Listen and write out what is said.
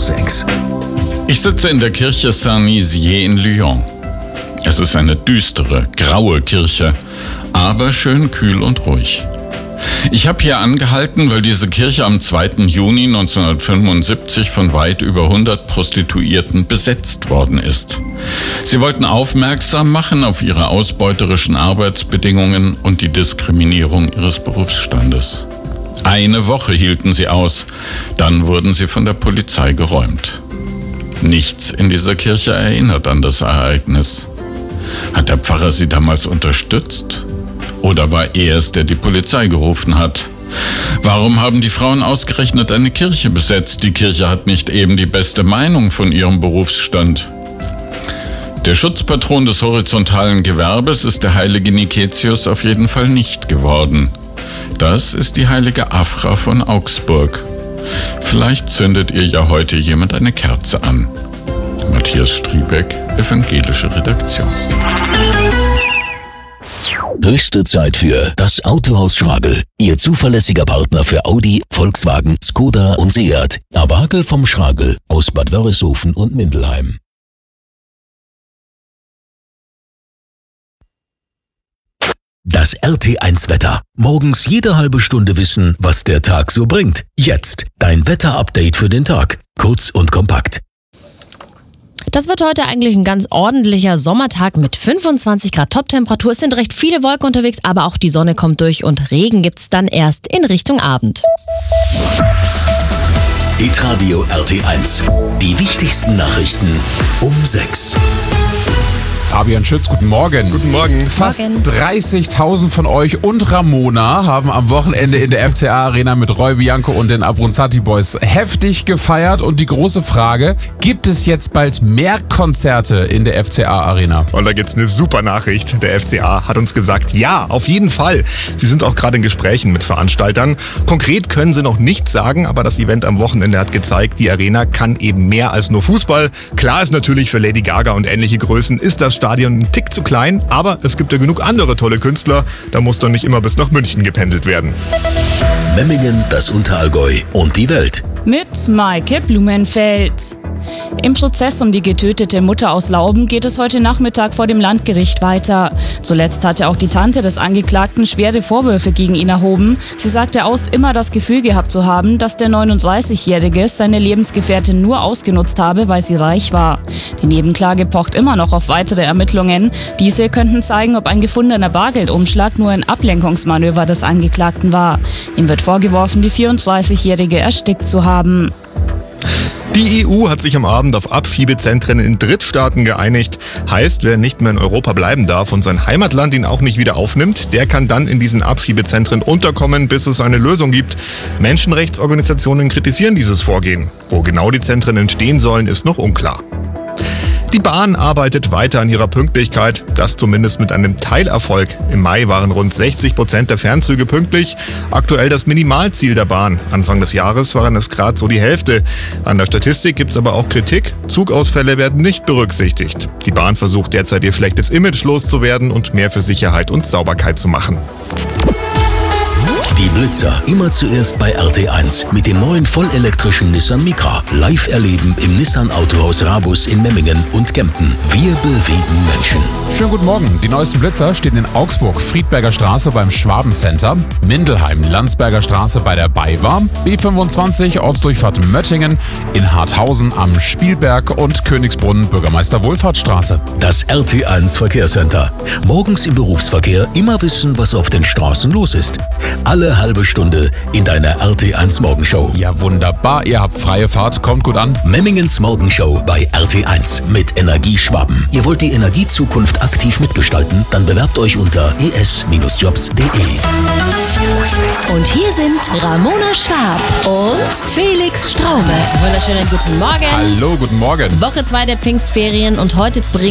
6. Ich sitze in der Kirche Saint-Nizier in Lyon. Es ist eine düstere, graue Kirche, aber schön kühl und ruhig. Ich habe hier angehalten, weil diese Kirche am 2. Juni 1975 von weit über 100 Prostituierten besetzt worden ist. Sie wollten aufmerksam machen auf ihre ausbeuterischen Arbeitsbedingungen und die Diskriminierung ihres Berufsstandes. Eine Woche hielten sie aus, dann wurden sie von der Polizei geräumt. Nichts in dieser Kirche erinnert an das Ereignis. Hat der Pfarrer sie damals unterstützt? Oder war er es, der die Polizei gerufen hat? Warum haben die Frauen ausgerechnet eine Kirche besetzt? Die Kirche hat nicht eben die beste Meinung von ihrem Berufsstand. Der Schutzpatron des horizontalen Gewerbes ist der heilige Niketius auf jeden Fall nicht geworden. Das ist die heilige Afra von Augsburg. Vielleicht zündet ihr ja heute jemand eine Kerze an. Matthias Striebeck, Evangelische Redaktion. Höchste Zeit für das Autohaus Schragel. Ihr zuverlässiger Partner für Audi, Volkswagen, Skoda und Seat. Abagel vom Schragel aus Bad Wörishofen und Mindelheim. Das RT1-Wetter. Morgens jede halbe Stunde wissen, was der Tag so bringt. Jetzt dein Wetter-Update für den Tag. Kurz und kompakt. Das wird heute eigentlich ein ganz ordentlicher Sommertag mit 25 Grad Toptemperatur. Es sind recht viele Wolken unterwegs, aber auch die Sonne kommt durch und Regen gibt's dann erst in Richtung Abend. Hitradio RT1. Die wichtigsten Nachrichten um 6. Fabian Schütz, guten Morgen. Guten Morgen. Fast 30.000 von euch und Ramona haben am Wochenende in der FCA Arena mit Roy Bianco und den Abronzati Boys heftig gefeiert. Und die große Frage, gibt es jetzt bald mehr Konzerte in der FCA Arena? Und da gibt's eine super Nachricht. Der FCA hat uns gesagt, ja, auf jeden Fall. Sie sind auch gerade in Gesprächen mit Veranstaltern. Konkret können sie noch nichts sagen, aber das Event am Wochenende hat gezeigt, die Arena kann eben mehr als nur Fußball. Klar ist natürlich, für Lady Gaga und ähnliche Größen ist das Stadion ein Tick zu klein, aber es gibt ja genug andere tolle Künstler, da muss doch nicht immer bis nach München gependelt werden. Memmingen, das Unterallgäu und die Welt. Mit Maike Blumenfeld. Im Prozess um die getötete Mutter aus Lauben geht es heute Nachmittag vor dem Landgericht weiter. Zuletzt hatte auch die Tante des Angeklagten schwere Vorwürfe gegen ihn erhoben. Sie sagte aus, immer das Gefühl gehabt zu haben, dass der 39-Jährige seine Lebensgefährtin nur ausgenutzt habe, weil sie reich war. Die Nebenklage pocht immer noch auf weitere Ermittlungen. Diese könnten zeigen, ob ein gefundener Bargeldumschlag nur ein Ablenkungsmanöver des Angeklagten war. Ihm wird vorgeworfen, die 34-Jährige erstickt zu haben. Die EU hat sich am Abend auf Abschiebezentren in Drittstaaten geeinigt. Heißt, wer nicht mehr in Europa bleiben darf und sein Heimatland ihn auch nicht wieder aufnimmt, der kann dann in diesen Abschiebezentren unterkommen, bis es eine Lösung gibt. Menschenrechtsorganisationen kritisieren dieses Vorgehen. Wo genau die Zentren entstehen sollen, ist noch unklar. Die Bahn arbeitet weiter an ihrer Pünktlichkeit, das zumindest mit einem Teilerfolg. Im Mai waren rund 60% der Fernzüge pünktlich. Aktuell das Minimalziel der Bahn. Anfang des Jahres waren es gerade so die Hälfte. An der Statistik gibt es aber auch Kritik. Zugausfälle werden nicht berücksichtigt. Die Bahn versucht derzeit ihr schlechtes Image loszuwerden und mehr für Sicherheit und Sauberkeit zu machen. Die Blitzer immer zuerst bei RT1 mit dem neuen vollelektrischen Nissan Micra. Live erleben im Nissan Autohaus Rabus in Memmingen und Kempten. Wir bewegen Menschen. Schönen guten Morgen. Die neuesten Blitzer stehen in Augsburg, Friedberger Straße beim Schwabencenter, Mindelheim, Landsberger Straße bei der BayWa, B25 Ortsdurchfahrt Möttingen, in Harthausen am Spielberg und Königsbrunn Bürgermeister Wohlfahrtsstraße. Das RT1 Verkehrscenter. Morgens im Berufsverkehr immer wissen, was auf den Straßen los ist. Alle halbe Stunde in deiner RT1 Morgenshow. Ja, wunderbar. Ihr habt freie Fahrt. Kommt gut an. Memmingens Morgenshow bei RT1 mit Energie Schwaben. Ihr wollt die Energiezukunft aktiv mitgestalten? Dann bewerbt euch unter es-jobs.de. Und hier sind Ramona Schwab und Felix Straume. Wunderschönen guten Morgen. Hallo, guten Morgen. Woche 2 der Pfingstferien und heute bringt